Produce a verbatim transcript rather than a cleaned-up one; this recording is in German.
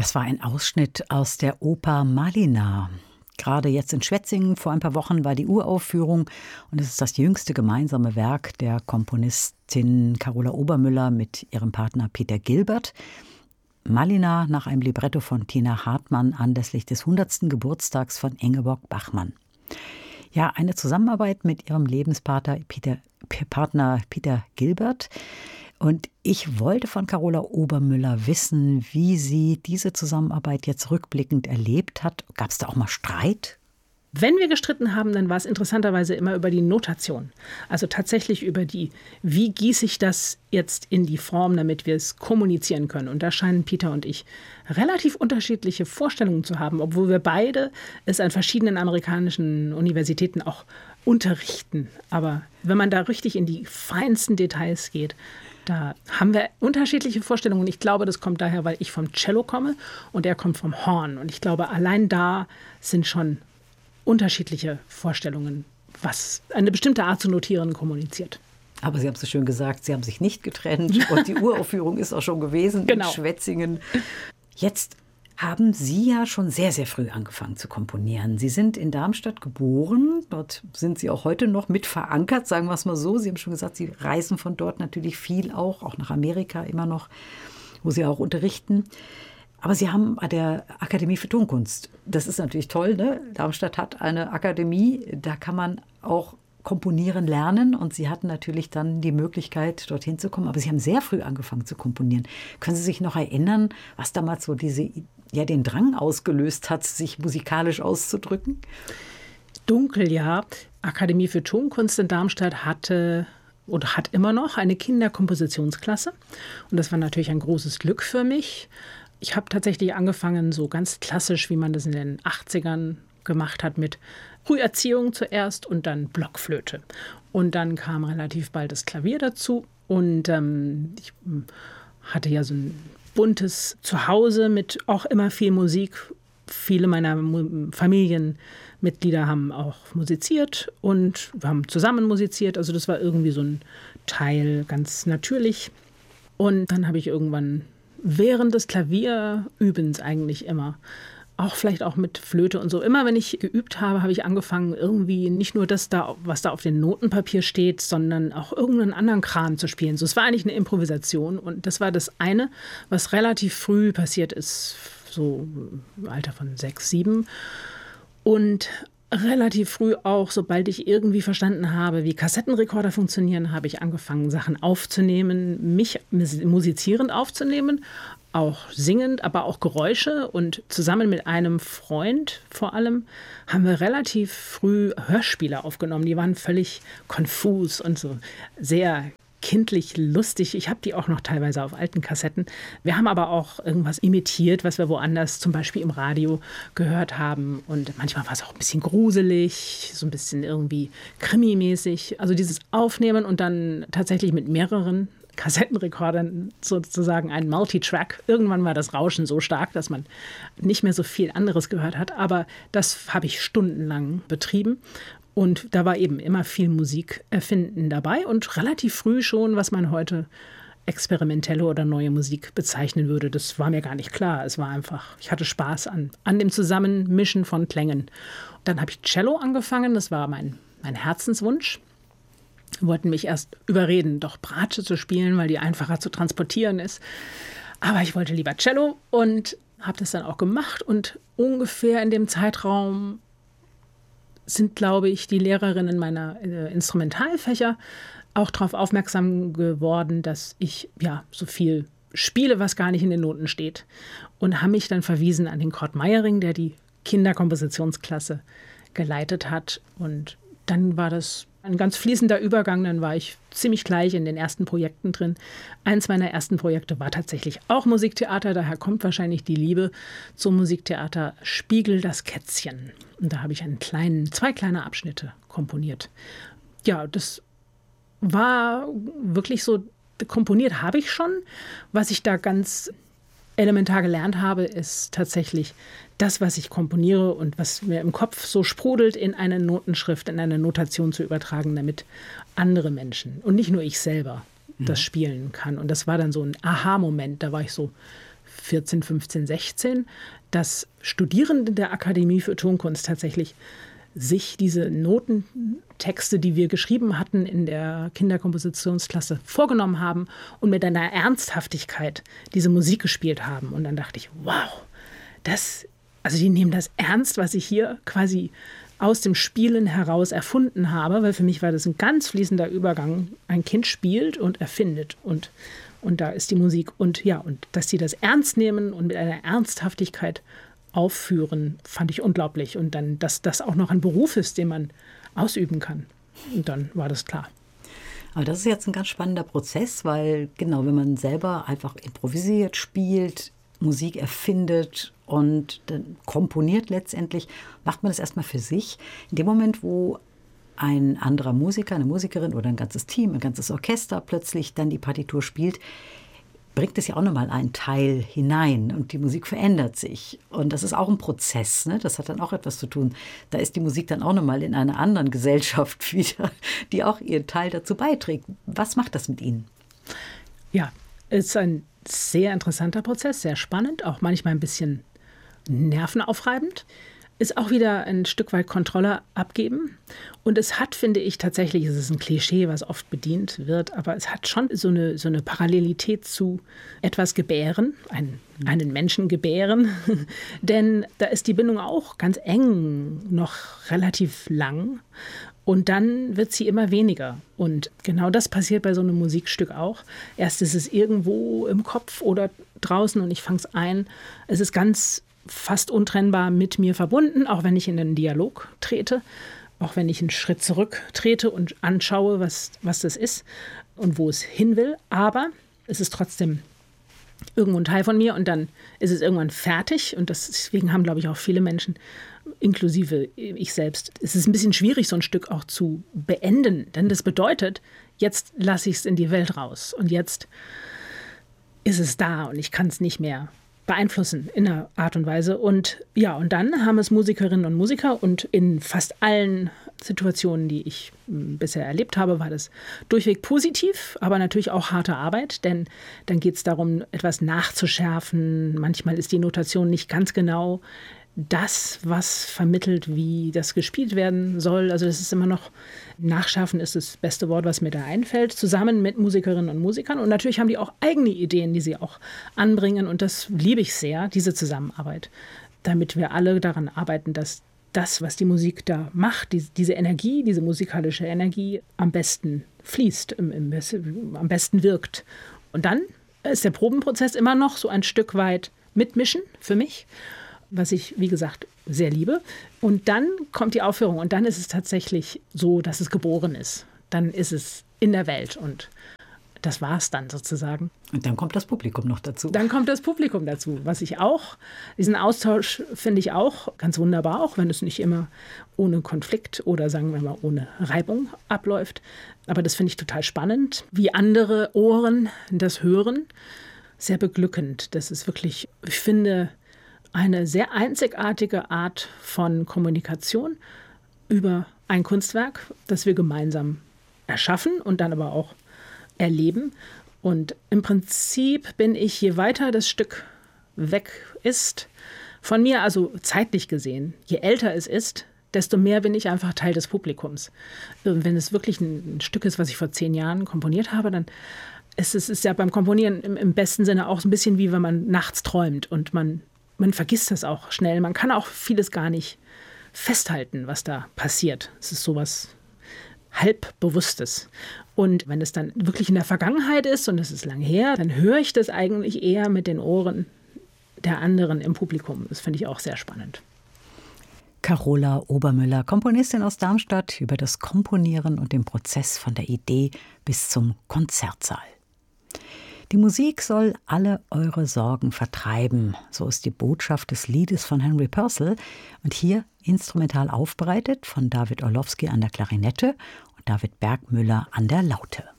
Das war ein Ausschnitt aus der Oper Malina. Gerade jetzt in Schwetzingen vor ein paar Wochen war die Uraufführung und es ist das jüngste gemeinsame Werk der Komponistin Carola Obermüller mit ihrem Partner Peter Gilbert. Malina nach einem Libretto von Tina Hartmann anlässlich des hundertsten Geburtstags von Ingeborg Bachmann. Ja, eine Zusammenarbeit mit ihrem Lebenspartner Peter, Partner Peter Gilbert. Und ich wollte von Carola Obermüller wissen, wie sie diese Zusammenarbeit jetzt rückblickend erlebt hat. Gab es da auch mal Streit? Wenn wir gestritten haben, dann war es interessanterweise immer über die Notation. Also tatsächlich über die, wie gieße ich das jetzt in die Form, damit wir es kommunizieren können. Und da scheinen Peter und ich relativ unterschiedliche Vorstellungen zu haben, obwohl wir beide es an verschiedenen amerikanischen Universitäten auch unterrichten. Aber wenn man da richtig in die feinsten Details geht, da haben wir unterschiedliche Vorstellungen. Ich glaube, das kommt daher, weil ich vom Cello komme und er kommt vom Horn. Und ich glaube, allein da sind schon unterschiedliche Vorstellungen, was eine bestimmte Art zu notieren kommuniziert. Aber Sie haben es so schön gesagt, Sie haben sich nicht getrennt und die Uraufführung ist auch schon gewesen genau. in Schwetzingen. Jetzt haben Sie ja schon sehr, sehr früh angefangen zu komponieren. Sie sind in Darmstadt geboren, dort sind Sie auch heute noch mit verankert, sagen wir es mal so. Sie haben schon gesagt, Sie reisen von dort natürlich viel auch, auch nach Amerika immer noch, wo Sie auch unterrichten. Aber Sie haben an der Akademie für Tonkunst, das ist natürlich toll, ne? Darmstadt hat eine Akademie, da kann man auch komponieren lernen und Sie hatten natürlich dann die Möglichkeit, dorthin zu kommen. Aber Sie haben sehr früh angefangen zu komponieren. Können Sie sich noch erinnern, was damals so diese, ja, den Drang ausgelöst hat, sich musikalisch auszudrücken? Dunkel, ja. Akademie für Tonkunst in Darmstadt hatte oder hat immer noch eine Kinderkompositionsklasse. Und das war natürlich ein großes Glück für mich. Ich habe tatsächlich angefangen, so ganz klassisch, wie man das in den achtzigern gemacht hat, mit Früherziehung zuerst und dann Blockflöte. Und dann kam relativ bald das Klavier dazu. Und ähm, ich hatte ja so ein buntes Zuhause mit auch immer viel Musik. Viele meiner Familienmitglieder haben auch musiziert und wir haben zusammen musiziert. Also das war irgendwie so ein Teil ganz natürlich. Und dann habe ich irgendwann während des Klavierübens eigentlich immer, auch vielleicht auch mit Flöte und so, immer wenn ich geübt habe, habe ich angefangen, irgendwie nicht nur das da, was da auf dem Notenpapier steht, sondern auch irgendeinen anderen Kram zu spielen. So, es war eigentlich eine Improvisation und das war das eine, was relativ früh passiert ist, so im Alter von sechs, sieben. Und relativ früh auch, sobald ich irgendwie verstanden habe, wie Kassettenrekorder funktionieren, habe ich angefangen, Sachen aufzunehmen, mich musizierend aufzunehmen, auch singend, aber auch Geräusche. Und zusammen mit einem Freund vor allem haben wir relativ früh Hörspiele aufgenommen. Die waren völlig konfus und so sehr kindlich lustig. Ich habe die auch noch teilweise auf alten Kassetten. Wir haben aber auch irgendwas imitiert, was wir woanders, zum Beispiel im Radio, gehört haben. Und manchmal war es auch ein bisschen gruselig, so ein bisschen irgendwie krimimäßig. Also dieses Aufnehmen und dann tatsächlich mit mehreren Kassettenrekordern sozusagen ein Multitrack. Irgendwann war das Rauschen so stark, dass man nicht mehr so viel anderes gehört hat. Aber das habe ich stundenlang betrieben. Und da war eben immer viel Musik erfinden dabei und relativ früh schon, was man heute experimentelle oder neue Musik bezeichnen würde. Das war mir gar nicht klar. Es war einfach, ich hatte Spaß an, an dem Zusammenmischen von Klängen. Dann habe ich Cello angefangen, das war mein, mein Herzenswunsch. Wollten mich erst überreden, doch Bratsche zu spielen, weil die einfacher zu transportieren ist. Aber ich wollte lieber Cello und habe das dann auch gemacht. Und ungefähr in dem Zeitraum sind, glaube ich, die Lehrerinnen meiner äh, Instrumentalfächer auch darauf aufmerksam geworden, dass ich ja so viel spiele, was gar nicht in den Noten steht. Und haben mich dann verwiesen an den Kurt Meyering, der die Kinderkompositionsklasse geleitet hat. Und dann war das ein ganz fließender Übergang. Dann war ich ziemlich gleich in den ersten Projekten drin. Eins meiner ersten Projekte war tatsächlich auch Musiktheater. Daher kommt wahrscheinlich die Liebe zum Musiktheater. Spiegel das Kätzchen. Und da habe ich einen kleinen, zwei kleine Abschnitte komponiert. Ja, das war wirklich so, komponiert habe ich schon. Was ich da ganz elementar gelernt habe, ist tatsächlich das, was ich komponiere und was mir im Kopf so sprudelt, in eine Notenschrift, in eine Notation zu übertragen, damit andere Menschen und nicht nur ich selber das spielen kann. Und das war dann so ein Aha-Moment. Da war ich so vierzehn, fünfzehn, sechzehn, dass Studierende der Akademie für Tonkunst tatsächlich sich diese Notentexte, die wir geschrieben hatten in der Kinderkompositionsklasse, vorgenommen haben und mit einer Ernsthaftigkeit diese Musik gespielt haben. Und dann dachte ich, wow, das, also die nehmen das ernst, was ich hier quasi aus dem Spielen heraus erfunden habe, weil für mich war das ein ganz fließender Übergang. Ein Kind spielt und erfindet und, und da ist die Musik. Und ja, und dass sie das ernst nehmen und mit einer Ernsthaftigkeit aufführen, fand ich unglaublich. Und dann, dass das auch noch ein Beruf ist, den man ausüben kann. Und dann war das klar. Aber das ist jetzt ein ganz spannender Prozess, weil genau, wenn man selber einfach improvisiert, spielt, Musik erfindet und dann komponiert letztendlich, macht man das erstmal für sich. In dem Moment, wo ein anderer Musiker, eine Musikerin oder ein ganzes Team, ein ganzes Orchester plötzlich dann die Partitur spielt, bringt es ja auch nochmal einen Teil hinein und die Musik verändert sich. Und das ist auch ein Prozess, ne? Das hat dann auch etwas zu tun. Da ist die Musik dann auch nochmal in einer anderen Gesellschaft wieder, die auch ihren Teil dazu beiträgt. Was macht das mit Ihnen? Ja, es ist ein sehr interessanter Prozess, sehr spannend, auch manchmal ein bisschen nervenaufreibend. Ist auch wieder ein Stück weit Kontrolle abgeben. Und es hat, finde ich, tatsächlich, es ist ein Klischee, was oft bedient wird, aber es hat schon so eine, so eine Parallelität zu etwas gebären, einen, einen Menschen gebären. Denn da ist die Bindung auch ganz eng, noch relativ lang. Und dann wird sie immer weniger. Und genau das passiert bei so einem Musikstück auch. Erst ist es irgendwo im Kopf oder draußen und ich fange es ein. Es ist ganz fast untrennbar mit mir verbunden, auch wenn ich in einen Dialog trete, auch wenn ich einen Schritt zurück trete und anschaue, was, was das ist und wo es hin will. Aber es ist trotzdem irgendwo ein Teil von mir und dann ist es irgendwann fertig. Und das, deswegen haben, glaube ich, auch viele Menschen, inklusive ich selbst, es ist ein bisschen schwierig, so ein Stück auch zu beenden. Denn das bedeutet, jetzt lasse ich es in die Welt raus und jetzt ist es da und ich kann es nicht mehr beeinflussen in einer Art und Weise. Und ja, und dann haben es Musikerinnen und Musiker und in fast allen Situationen, die ich m, bisher erlebt habe, war das durchweg positiv, aber natürlich auch harte Arbeit, denn dann geht es darum, etwas nachzuschärfen. Manchmal ist die Notation nicht ganz genau das, was vermittelt, wie das gespielt werden soll. Also das ist immer noch, nachschärfen ist das beste Wort, was mir da einfällt, zusammen mit Musikerinnen und Musikern. Und natürlich haben die auch eigene Ideen, die sie auch anbringen. Und das liebe ich sehr, diese Zusammenarbeit, damit wir alle daran arbeiten, dass das, was die Musik da macht, die, diese Energie, diese musikalische Energie am besten fließt, im, im, am besten wirkt. Und dann ist der Probenprozess immer noch so ein Stück weit mitmischen für mich, was ich, wie gesagt, sehr liebe. Und dann kommt die Aufführung und dann ist es tatsächlich so, dass es geboren ist. Dann ist es in der Welt und das war es dann sozusagen. Und dann kommt das Publikum noch dazu. Dann kommt das Publikum dazu, was ich auch, diesen Austausch finde ich auch ganz wunderbar, auch wenn es nicht immer ohne Konflikt oder sagen wir mal ohne Reibung abläuft. Aber das finde ich total spannend, wie andere Ohren das hören. Sehr beglückend. Das ist wirklich, ich finde, eine sehr einzigartige Art von Kommunikation über ein Kunstwerk, das wir gemeinsam erschaffen und dann aber auch erleben. Und im Prinzip bin ich, je weiter das Stück weg ist, von mir, also zeitlich gesehen, je älter es ist, desto mehr bin ich einfach Teil des Publikums. Wenn es wirklich ein Stück ist, was ich vor zehn Jahren komponiert habe, dann ist es ist ja beim Komponieren im, im besten Sinne auch so ein bisschen wie wenn man nachts träumt und man Man vergisst das auch schnell. Man kann auch vieles gar nicht festhalten, was da passiert. Es ist sowas halbbewusstes. Und wenn es dann wirklich in der Vergangenheit ist und es ist lang her, dann höre ich das eigentlich eher mit den Ohren der anderen im Publikum. Das finde ich auch sehr spannend. Carola Obermüller, Komponistin aus Darmstadt, über das Komponieren und den Prozess von der Idee bis zum Konzertsaal. Die Musik soll alle eure Sorgen vertreiben. So ist die Botschaft des Liedes von Henry Purcell. Und hier instrumental aufbereitet von David Orlowski an der Klarinette und David Bergmüller an der Laute.